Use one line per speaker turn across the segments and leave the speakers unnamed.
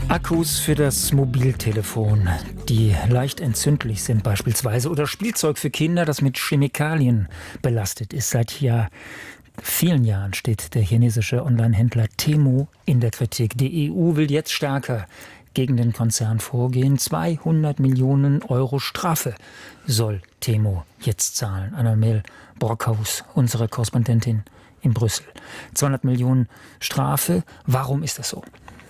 Akkus für das Mobiltelefon, die leicht entzündlich sind beispielsweise, oder Spielzeug für Kinder, das mit Chemikalien belastet ist. Seit vielen Jahren steht der chinesische Onlinehändler Temu in der Kritik. Die EU will jetzt stärker gegen den Konzern vorgehen. 200 Millionen Euro Strafe soll Temu jetzt zahlen. Annabel Brockhaus, unsere Korrespondentin in Brüssel. 200 Millionen Strafe. Warum ist das so?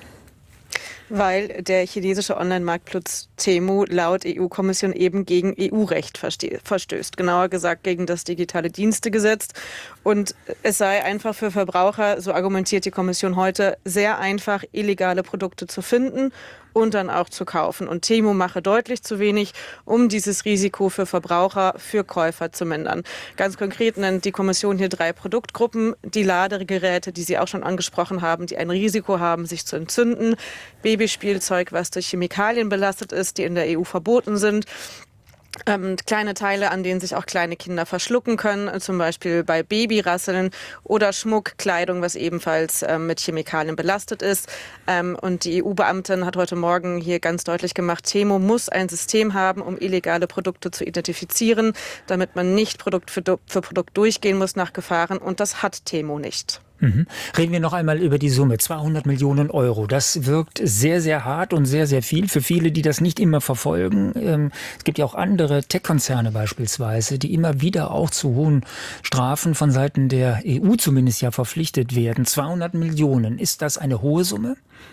Weil der chinesische Online-Marktplatz Temu laut EU-Kommission eben gegen EU-Recht verstößt. Genauer gesagt gegen das digitale Dienstegesetz. Und es sei einfach für Verbraucher, so argumentiert die Kommission heute, sehr einfach, illegale Produkte zu finden und dann auch zu kaufen. Und Temu mache deutlich zu wenig, um dieses Risiko für Verbraucher, für Käufer zu mindern. Ganz konkret nennt die Kommission hier 3 Produktgruppen. Die Ladegeräte, die Sie auch schon angesprochen haben, die ein Risiko haben, sich zu entzünden. Babyspielzeug, was durch Chemikalien belastet ist, die in der EU verboten sind. Kleine Teile, an denen sich auch kleine Kinder verschlucken können, zum Beispiel bei Babyrasseln, oder Schmuck, Kleidung, was ebenfalls mit Chemikalien belastet ist. Und die EU-Beamtin hat heute Morgen hier ganz deutlich gemacht, Temu muss ein System haben, um illegale Produkte zu identifizieren, damit man nicht Produkt für Produkt durchgehen muss nach Gefahren. Und das hat Temu nicht.
Reden wir noch einmal über die Summe, 200 Millionen Euro. Das wirkt sehr, sehr hart und sehr, sehr viel für viele, die das nicht immer verfolgen. Es gibt ja auch andere Tech-Konzerne beispielsweise, die immer wieder auch zu hohen Strafen von Seiten der EU zumindest ja verpflichtet werden. 200 Millionen, ist das eine hohe Summe?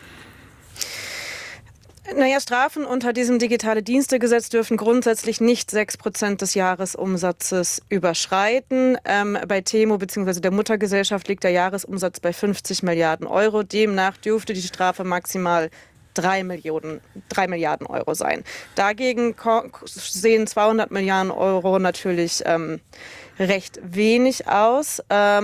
Naja, Strafen unter diesem Digitale-Dienste-Gesetz dürfen grundsätzlich nicht 6% des Jahresumsatzes überschreiten. Bei Temu bzw. der Muttergesellschaft liegt der Jahresumsatz bei 50 Milliarden Euro. Demnach dürfte die Strafe maximal 3 Milliarden Euro sein. Dagegen sehen 200 Milliarden Euro natürlich recht wenig aus.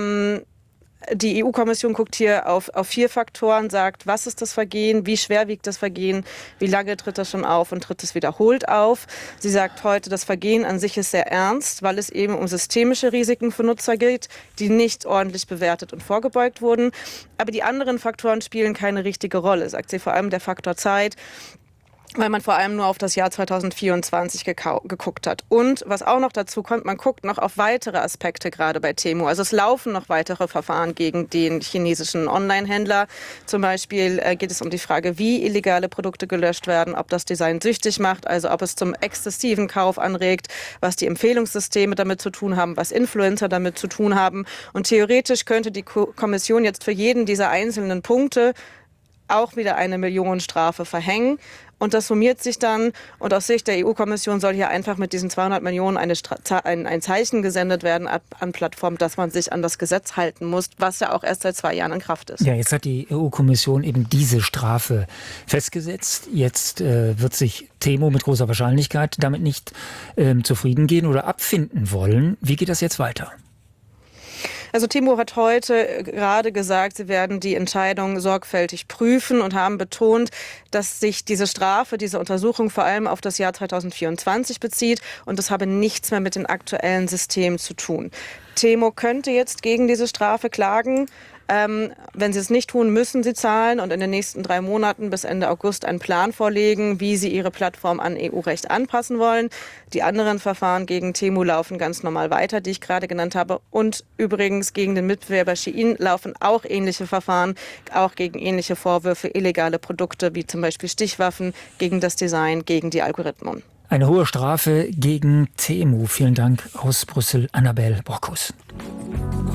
Die EU-Kommission guckt hier auf 4 Faktoren, sagt, was ist das Vergehen, wie schwer wiegt das Vergehen, wie lange tritt das schon auf und tritt es wiederholt auf. Sie sagt heute, das Vergehen an sich ist sehr ernst, weil es eben um systemische Risiken für Nutzer geht, die nicht ordentlich bewertet und vorgebeugt wurden. Aber die anderen Faktoren spielen keine richtige Rolle, sagt sie, vor allem der Faktor Zeit, weil man vor allem nur auf das Jahr 2024 geguckt hat. Und was auch noch dazu kommt, man guckt noch auf weitere Aspekte gerade bei Temu. Also es laufen noch weitere Verfahren gegen den chinesischen Online-Händler. Zum Beispiel geht es um die Frage, wie illegale Produkte gelöscht werden, ob das Design süchtig macht, also ob es zum exzessiven Kauf anregt, was die Empfehlungssysteme damit zu tun haben, was Influencer damit zu tun haben. Und theoretisch könnte die Kommission jetzt für jeden dieser einzelnen Punkte auch wieder eine Millionenstrafe verhängen. Und das summiert sich dann. Und aus Sicht der EU-Kommission soll hier einfach mit diesen 200 Millionen ein Zeichen gesendet werden an Plattformen, dass man sich an das Gesetz halten muss, was ja auch erst seit 2 Jahren in Kraft ist.
Ja, jetzt hat die EU-Kommission eben diese Strafe festgesetzt. Jetzt wird sich Temu mit großer Wahrscheinlichkeit damit nicht zufrieden gehen oder abfinden wollen. Wie geht das jetzt weiter?
Also Temu hat heute gerade gesagt, sie werden die Entscheidung sorgfältig prüfen und haben betont, dass sich diese Strafe, diese Untersuchung vor allem auf das Jahr 2024 bezieht und das habe nichts mehr mit dem aktuellen System zu tun. Temu könnte jetzt gegen diese Strafe klagen. Wenn sie es nicht tun, müssen sie zahlen und in den nächsten 3 Monaten bis Ende August einen Plan vorlegen, wie sie ihre Plattform an EU-Recht anpassen wollen. Die anderen Verfahren gegen Temu laufen ganz normal weiter, die ich gerade genannt habe. Und übrigens gegen den Mitbewerber Shein laufen auch ähnliche Verfahren, auch gegen ähnliche Vorwürfe, illegale Produkte wie zum Beispiel Stichwaffen, gegen das Design, gegen die Algorithmen.
Eine hohe Strafe gegen Temu. Vielen Dank aus Brüssel, Annabel Brockhaus.